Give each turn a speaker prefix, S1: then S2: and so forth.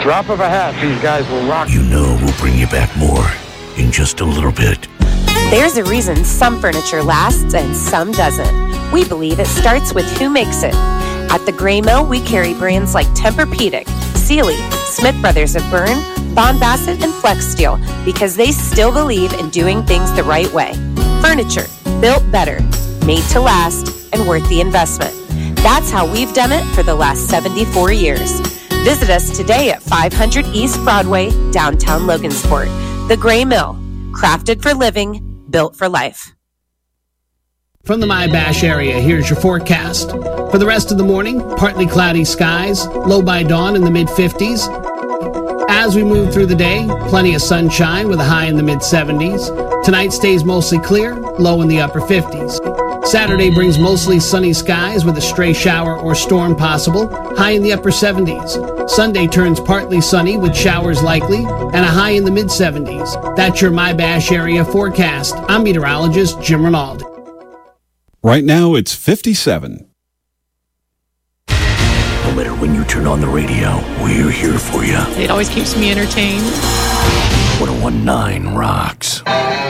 S1: Drop of a hat, these guys will rock.
S2: You know we'll bring you back more in just a little bit.
S3: There's a reason some furniture lasts and some doesn't. We believe it starts with who makes it. At the Gray Mill, we carry brands like Tempur-Pedic, Sealy, Smith Brothers of Bern, Bond Bassett, and Flex Steel because they still believe in doing things the right way. Furniture, built better, made to last, and worth the investment. That's how we've done it for the last 74 years. Visit us today at 500 East Broadway, downtown Logansport. The Gray Mill, crafted for living, built for life.
S4: From the MyBash area, here's your forecast. For the rest of the morning, partly cloudy skies, low by dawn in the mid-50s. As we move through the day, plenty of sunshine with a high in the mid-70s. Tonight stays mostly clear, low in the upper 50s. Saturday brings mostly sunny skies with a stray shower or storm possible, high in the upper 70s. Sunday turns partly sunny with showers likely and a high in the mid-70s. That's your MyBash area forecast. I'm meteorologist Jim Rinaldi.
S5: Right now it's 57.
S2: No matter when you turn on the radio, we're here for you.
S6: It always keeps me entertained.
S2: 101.9 rocks.